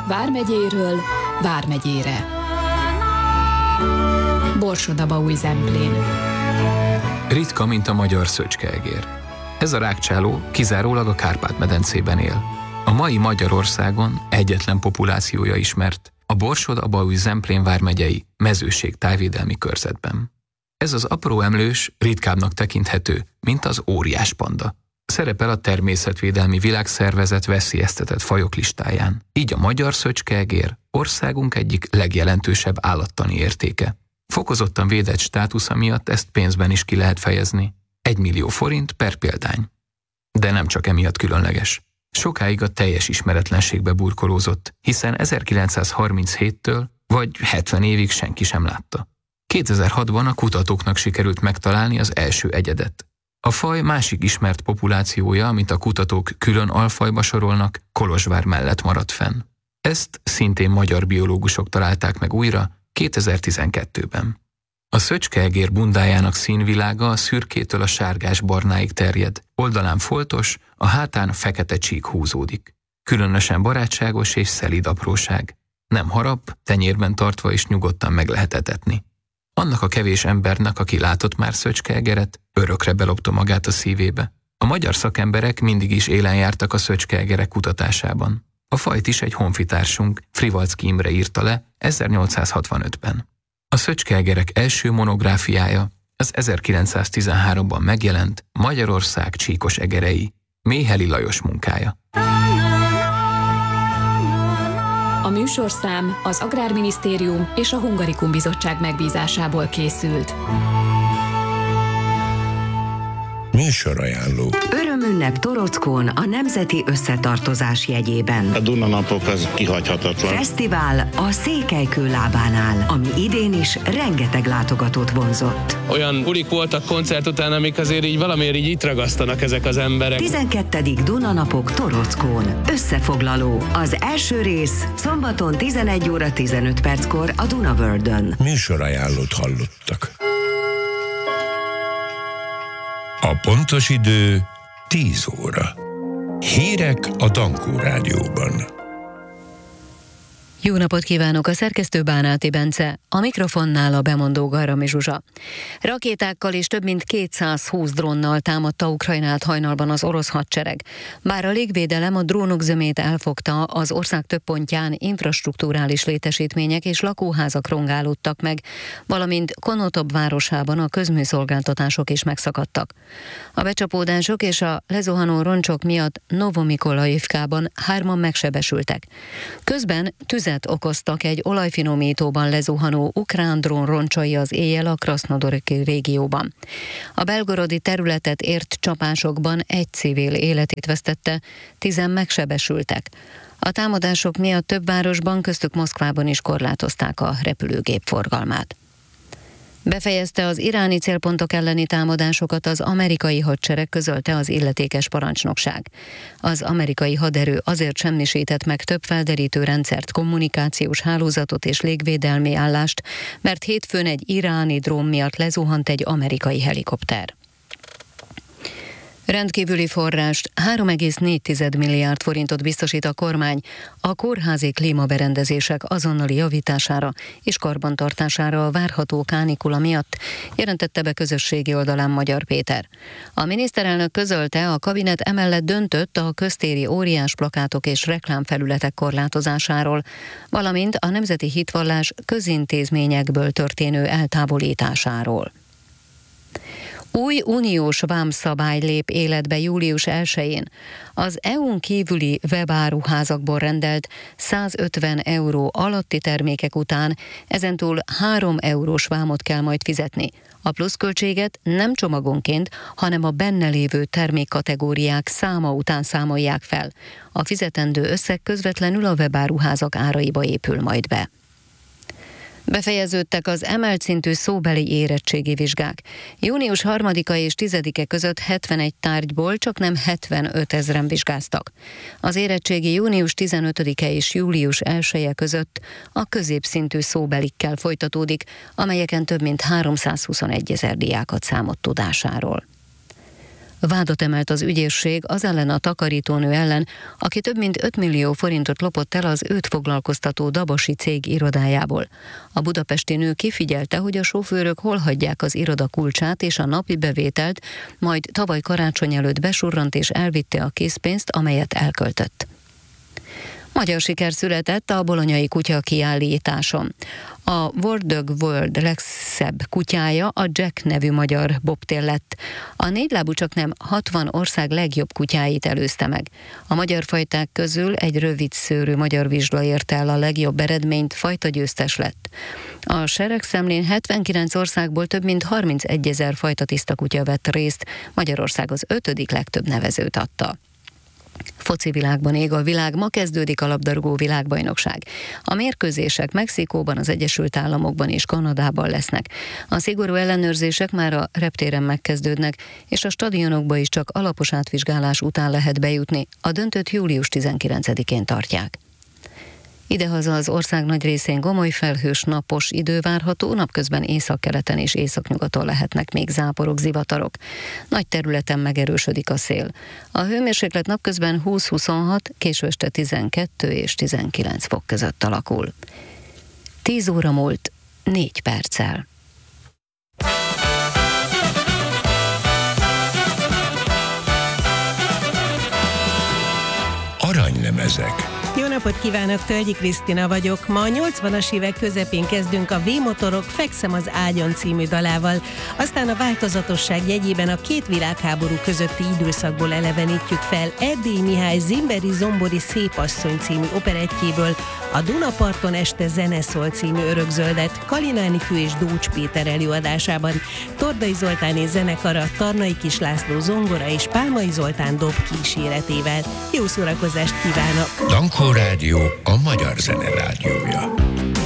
Vármegyéről Vármegyére. Borsod-Abaúj-Zemplén. Ritka, mint a magyar szöcskeegér. Ez a rágcsáló kizárólag a Kárpát-medencében él. A mai Magyarországon egyetlen populációja ismert a Borsod-Abaúj-Zemplén vármegyei Mezőség tájvédelmi körzetben. Ez az apró emlős ritkábbnak tekinthető, mint az óriás panda. Szerepel a Természetvédelmi Világszervezet veszélyeztetett fajok listáján. Így a magyar szöcskeegér országunk egyik legjelentősebb állattani értéke. Fokozottan védett státusza miatt ezt pénzben is ki lehet fejezni. 1 millió forint per példány. De nem csak emiatt különleges. Sokáig a teljes ismeretlenségbe burkolózott, hiszen 1937-től vagy 70 évig senki sem látta. 2006-ban a kutatóknak sikerült megtalálni az első egyedet. A faj másik ismert populációja, amit a kutatók külön alfajba sorolnak, Kolozsvár mellett maradt fenn. Ezt szintén magyar biológusok találták meg újra 2012-ben. A szöcskeegér bundájának színvilága a szürkétől a sárgás-barnáig terjed, oldalán foltos, a hátán fekete csík húzódik. Különösen barátságos és szelíd apróság. Nem harap, tenyérben tartva is nyugodtan meg lehet etetni. Annak a kevés embernek, aki látott már szöcskeegeret, örökre belopta magát a szívébe. A magyar szakemberek mindig is élen jártak a szöcskeegerek kutatásában. A fajt is egy honfitársunk, Frivalczky Imre írta le 1865-ben. A szöcskeegerek első monográfiája az 1913-ban megjelent Magyarország csíkos egerei, Méhely Lajos munkája. A műsorszám az Agrárminisztérium és a Hungarikum Bizottság megbízásából készült. Műsorajánló. Örömünnep Torockón a Nemzeti Összetartozás jegyében. A Duna-napok az kihagyhatatlan. Fesztivál a Székelykő lábánál, ami idén is rengeteg látogatót vonzott. Olyan bulik voltak koncert után, amik azért így valamiért így itt ragasztanak ezek az emberek. 12. Duna-napok Torockón. Összefoglaló. Az első rész szombaton 11 óra 15 perckor a Dunavördön. Műsorajánlót hallottak. A pontos idő 10 óra. Hírek a Dankó Rádióban. Jó napot kívánok, a szerkesztő Bánáti Bence, a mikrofonnál a bemondó Garami Zsuzsa. Rakétákkal és több mint 220 drónnal támadta Ukrajnát hajnalban az orosz hadsereg. Bár a légvédelem a drónok zömét elfogta, az ország több pontján infrastrukturális létesítmények és lakóházak rongálódtak meg, valamint Konotop városában a közműszolgáltatások is megszakadtak. A becsapódások és a lezuhanó roncsok miatt Novomikolajivkában 3-an megsebesültek. Közben tüzet okoztak egy olajfinomítóban lezuhanó ukrán drón roncsai az éjjel a Krasznodorki régióban. A belgorodi területet ért csapásokban egy civil életét vesztette, 10 megsebesültek. A támadások miatt több városban, köztük Moszkvában is korlátozták a repülőgép forgalmát. Befejezte az iráni célpontok elleni támadásokat az amerikai hadsereg, közölte az illetékes parancsnokság. Az amerikai haderő azért semmisített meg több felderítő rendszert, kommunikációs hálózatot és légvédelmi állást, mert hétfőn egy iráni drón miatt lezuhant egy amerikai helikopter. Rendkívüli forrást, 3,4 milliárd forintot biztosít a kormány a kórházi klímaberendezések azonnali javítására és karbantartására a várható kánikula miatt, jelentette be közösségi oldalán Magyar Péter. A miniszterelnök közölte, a kabinet emellett döntött a köztéri óriás plakátok és reklámfelületek korlátozásáról, valamint a nemzeti hitvallás közintézményekből történő eltávolításáról. Új uniós vámszabály lép életbe július 1-én. Az EU-n kívüli webáruházakból rendelt 150 euró alatti termékek után ezentúl 3 eurós vámot kell majd fizetni. A pluszköltséget nem csomagonként, hanem a benne lévő termékkategóriák száma után számolják fel. A fizetendő összeg közvetlenül a webáruházak áraiba épül majd be. Befejeződtek az emelt szintű szóbeli érettségi vizsgák. Június 3-a és 10-e között 71 tárgyból csaknem 75 000-en vizsgáztak. Az érettségi június 15-e és július 1-e között a középszintű szóbelikkel folytatódik, amelyeken több mint 321 000 diák ad számot tudásáról. Vádat emelt az ügyészség az ellen a takarítónő ellen, aki több mint 5 millió forintot lopott el az őt foglalkoztató dabasi cég irodájából. A budapesti nő kifigyelte, hogy a sofőrök hol hagyják az iroda kulcsát és a napi bevételt, majd tavaly karácsony előtt besurrant és elvitte a készpénzt, amelyet elköltött. Magyar siker született a bolonyai kutya kiállításon. A World Dog World legszebb kutyája a Jack nevű magyar bobtail lett. A négylábú csaknem 60 ország legjobb kutyáit előzte meg. A magyar fajták közül egy rövid szőrű magyar vizsla érte el a legjobb eredményt, fajtagyőztes lett. A seregszemlén 79 országból több mint 31 000 fajtatiszta kutya vett részt, Magyarország az 5. legtöbb nevezőt adta. Foci világban ég a világ, ma kezdődik a labdarúgó világbajnokság. A mérkőzések Mexikóban, az Egyesült Államokban és Kanadában lesznek. A szigorú ellenőrzések már a reptéren megkezdődnek, és a stadionokba is csak alapos átvizsgálás után lehet bejutni. A döntőt július 19-én tartják. Idehaza az ország nagy részén gomoly felhős napos idő várható, napközben északkeleten és északnyugaton lehetnek még záporok, zivatarok. Nagy területen megerősödik a szél. A hőmérséklet napközben 20-26, késő este 12 és 19 fok között alakul. 10 óra múlt 4 perccel. Aranylemezek. Jó napot kívánok, Tölgyi Krisztina vagyok. Ma a 80-as évek közepén kezdünk a V-motorok Fekszem az ágyon című dalával. Aztán a változatosság jegyében a két világháború közötti időszakból elevenítjük fel Erdélyi Mihály Zimberi-Zombori Szépasszony című operettjéből a Dunaparton este zene szól című örökzöldet Kalinán Ikő és Dócs Péter előadásában. Tordai Zoltáné zenekara Tarnai Kis László zongora és Pálmai Zoltán dob kíséretével. Jó szórakozást kívánok! Dankó Rádió, a magyar zene rádiója.